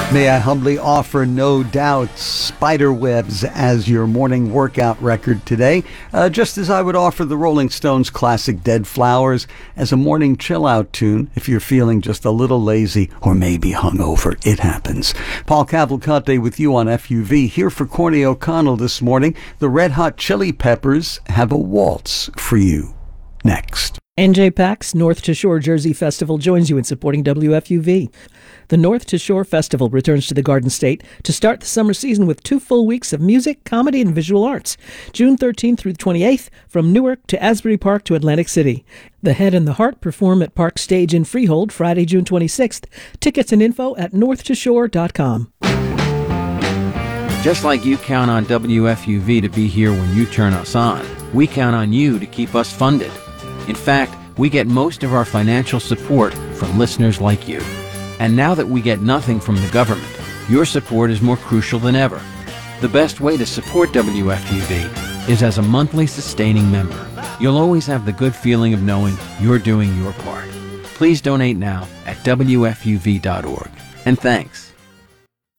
May I humbly offer, no doubt, Spiderwebs as your morning workout record today, just as I would offer the Rolling Stones' classic Dead Flowers as a morning chill-out tune if you're feeling just a little lazy or maybe hungover. It happens. Paul Cavalcante with you on FUV. Here for Corny O'Connell this morning. The Red Hot Chili Peppers have a waltz for you. Next. NJ PAX North to Shore Jersey Festival joins you in supporting WFUV. The North to Shore Festival returns to the Garden State to start the summer season with 2 full weeks of music, comedy, and visual arts. June 13th through 28th, from Newark to Asbury Park to Atlantic City. The Head and the Heart perform at Park Stage in Freehold Friday, June 26th. Tickets and info at northtoshore.com. Just like you count on WFUV to be here when you turn us on, we count on you to keep us funded. In fact, we get most of our financial support from listeners like you. And now that we get nothing from the government, your support is more crucial than ever. The best way to support WFUV is as a monthly sustaining member. You'll always have the good feeling of knowing you're doing your part. Please donate now at WFUV.org. And thanks.